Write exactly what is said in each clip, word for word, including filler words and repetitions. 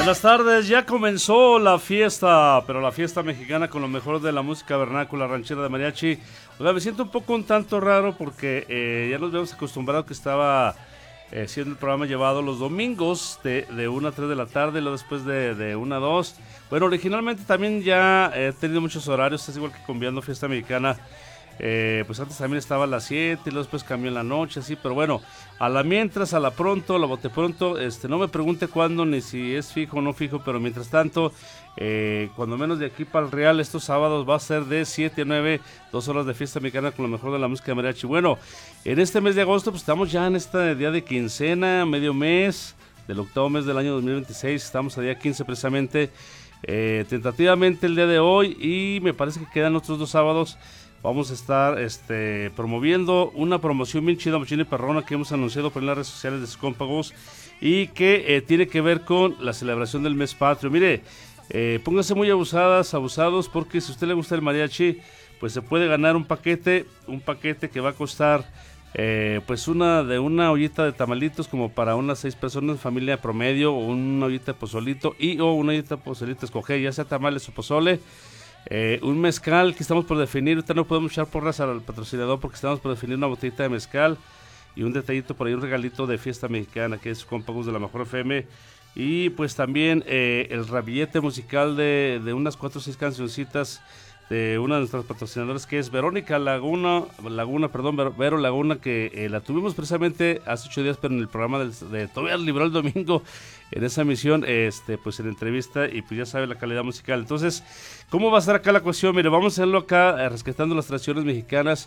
Buenas tardes, ya comenzó la fiesta, pero la fiesta mexicana con lo mejor de la música vernácula ranchera de mariachi. Oiga, me siento un poco un tanto raro porque eh, ya nos habíamos acostumbrado que estaba eh, siendo el programa llevado los domingos de, de una a tres de la tarde y luego después de, de una a dos. Bueno, originalmente también ya he tenido muchos horarios, es igual que Conviando Fiesta Mexicana. Eh, pues antes también estaba a las siete y luego después cambió en la noche, así, pero bueno, a la mientras, a la pronto, a la bote pronto, este, no me pregunte cuándo ni si es fijo o no fijo, pero mientras tanto, eh, cuando menos de aquí para el Real, estos sábados va a ser de siete a nueve, dos horas de fiesta mexicana con lo mejor de la música de mariachi. Bueno, en este mes de agosto, pues estamos ya en este día de quincena, medio mes, del octavo mes del año dos mil veintiséis, estamos a día quince precisamente, eh, tentativamente el día de hoy, y me parece que quedan otros dos sábados. Vamos a estar este, promoviendo una promoción bien chida, mochila y perrona que hemos anunciado por las redes sociales de Scómpagos y que eh, tiene que ver con la celebración del mes patrio. Mire, eh, pónganse muy abusadas, abusados, porque si a usted le gusta el mariachi, pues se puede ganar un paquete, un paquete que va a costar eh, pues una de una ollita de tamalitos como para unas seis personas, familia promedio, o una ollita de pozolito y o una ollita de pozolito, escoger ya sea tamales o pozole. Eh, un mezcal que estamos por definir, ahorita no podemos echar porras al patrocinador porque estamos por definir una botellita de mezcal y un detallito por ahí, un regalito de fiesta mexicana que es Compagos de la Mejor F M, y pues también eh, el ramillete musical de, de unas cuatro o seis cancioncitas de una de nuestras patrocinadoras que es Verónica Laguna, Laguna, perdón, Vero, Vero Laguna, que eh, la tuvimos precisamente hace ocho días, pero en el programa del, de Todavía Libró el Domingo, en esa emisión, este, pues en entrevista, y pues ya sabe la calidad musical. Entonces, ¿cómo va a estar acá la cuestión? Mire, vamos a hacerlo acá, eh, rescatando las tradiciones mexicanas,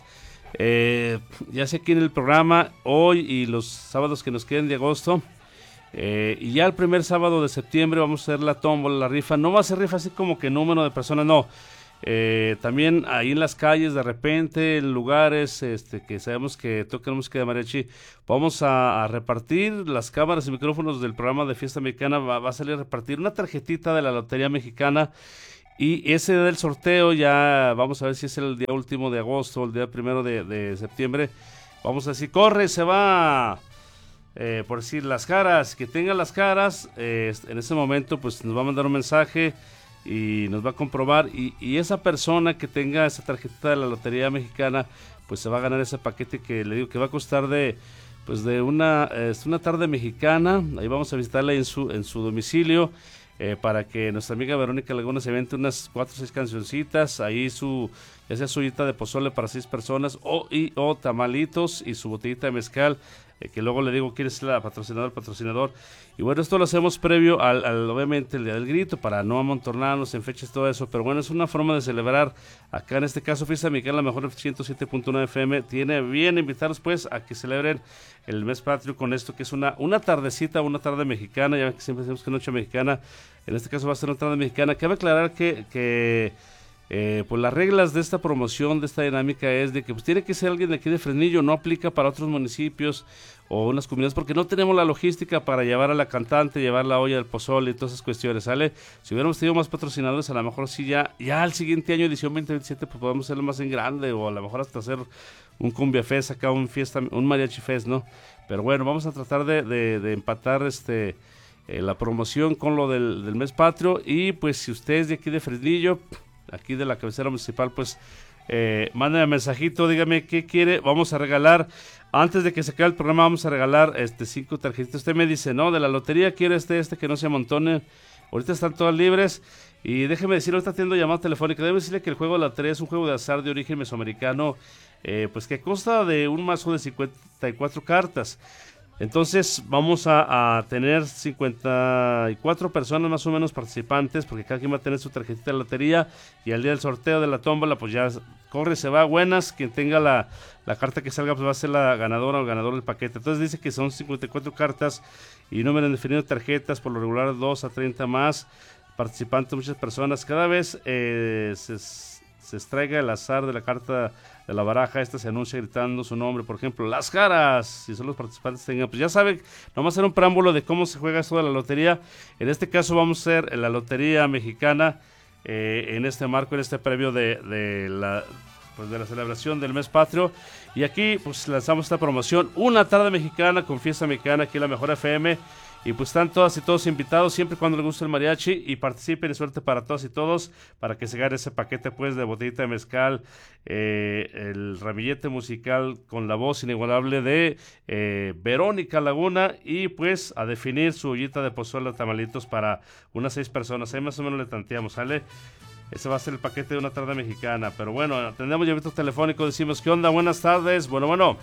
eh, ya sea aquí en el programa, hoy y los sábados que nos queden de agosto. Eh, y ya el primer sábado de septiembre vamos a hacer la tómbola, la rifa. No va a ser rifa así como que número de personas, no. Eh, también ahí en las calles, de repente, en lugares este, que sabemos que tocan música de mariachi, vamos a, a repartir las cámaras y micrófonos del programa de Fiesta Mexicana. Va, va a salir a repartir una tarjetita de la Lotería Mexicana. Y ese del sorteo ya vamos a ver si es el día último de agosto o el día primero de, de septiembre. Vamos a decir, corre, se va, eh, por decir, las caras, que tenga las caras. Eh, en ese momento pues nos va a mandar un mensaje y nos va a comprobar, y, y esa persona que tenga esa tarjetita de la Lotería Mexicana pues se va a ganar ese paquete que le digo que va a costar de pues de una, eh, una tarde mexicana. Ahí vamos a visitarla en su, en su domicilio. Eh, para que nuestra amiga Verónica Laguna se vente unas cuatro o seis cancioncitas, ahí su, ya sea su ollita de pozole para seis personas, o, y, o tamalitos y su botellita de mezcal, eh, que luego le digo quién es la patrocinador, patrocinador. Y bueno, esto lo hacemos previo al, al, obviamente, el Día del Grito, para no amontonarnos en fechas, todo eso, pero bueno, es una forma de celebrar. Acá en este caso, Fiesta Mexicana, la mejor ciento siete punto nueve F M, tiene bien invitarlos pues a que celebren el mes patrio con esto, que es una, una tardecita, una tarde mexicana. Ya que siempre decimos que es noche mexicana, en este caso va a ser una tarde mexicana. Cabe aclarar que, que eh, pues las reglas de esta promoción, de esta dinámica, es de que pues tiene que ser alguien de aquí de Fresnillo, no aplica para otros municipios o unas comunidades, porque no tenemos la logística para llevar a la cantante, llevar la olla del pozole y todas esas cuestiones, ¿sale? Si hubiéramos tenido más patrocinadores, a lo mejor sí ya, ya al siguiente año, edición veinte veintisiete, pues podemos hacerlo más en grande, o a lo mejor hasta hacer un cumbia fest acá, un fiesta, un mariachi fest, ¿no? Pero bueno, vamos a tratar de, de, de empatar este eh, la promoción con lo del, del mes patrio. Y pues si usted es de aquí de Fresnillo, aquí de la cabecera municipal, pues eh, mándame un mensajito, dígame qué quiere. Vamos a regalar, antes de que se acabe el programa, vamos a regalar este cinco tarjetitas. Usted me dice, no, de la lotería quiero este, este que no se amontone. Ahorita están todas libres. Y déjeme decirle, ahorita atiendo llamada telefónica. Debo decirle que el juego de la lotería es un juego de azar de origen mesoamericano, eh, pues que consta de un mazo de cincuenta y cuatro cartas. Entonces vamos a, a tener cincuenta y cuatro personas más o menos participantes, porque cada quien va a tener su tarjetita de lotería, y al día del sorteo de la tómbola pues ya corre, se va, buenas, quien tenga la, la carta que salga pues va a ser la ganadora o el ganador del paquete. Entonces dice que son cincuenta y cuatro cartas y número indefinido de tarjetas, por lo regular dos a treinta más participantes, muchas personas. Cada vez eh, se, se extraiga el azar de la carta de la baraja, esta se anuncia gritando su nombre, por ejemplo, Las Caras, si son los participantes tengan, pues ya saben, vamos a hacer un preámbulo de cómo se juega esto de la lotería. En este caso vamos a hacer la Lotería Mexicana, eh, en este marco, en este previo de, de la pues de la celebración del mes patrio, y aquí pues lanzamos esta promoción, una tarde mexicana con Fiesta Mexicana aquí en la Mejor F M. Y pues están todas y todos invitados, siempre y cuando les guste el mariachi, y participen, y suerte para todas y todos, para que se gane ese paquete pues de botellita de mezcal, eh, el ramillete musical con la voz inigualable de eh, Verónica Laguna, y pues a definir su ollita de pozole de tamalitos para unas seis personas, ahí más o menos le tanteamos, ¿sale? Ese va a ser el paquete de una tarde mexicana, pero bueno, atendemos llamados telefónicos, decimos, ¿qué onda? Buenas tardes, bueno, bueno.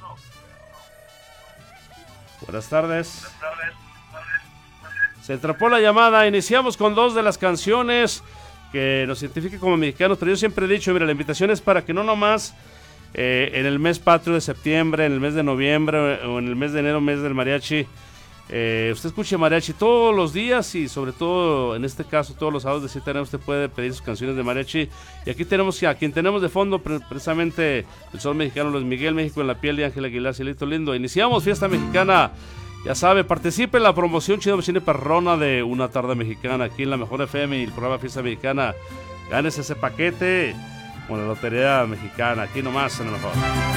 Buenas tardes. Buenas tardes. Se atrapó la llamada, iniciamos con dos de las canciones que nos identifican como mexicanos, pero yo siempre he dicho, mira, la invitación es para que no nomás eh, en el mes patrio de septiembre, en el mes de noviembre o en el mes de enero, mes del mariachi, eh, usted escuche mariachi todos los días y sobre todo, en este caso, todos los sábados de siete a nueve usted puede pedir sus canciones de mariachi. Y aquí tenemos a quien tenemos de fondo, precisamente el sol mexicano, Luis Miguel, México en la piel, y Ángel Aguilar, Cielito Lindo. Iniciamos Fiesta Mexicana. Ya sabe, participe en la promoción Chido Vecino Perrona de Una Tarde Mexicana aquí en la Mejor F M y el programa Fiesta Mexicana. Gánese ese paquete con la Lotería Mexicana, aquí nomás en la Mejor.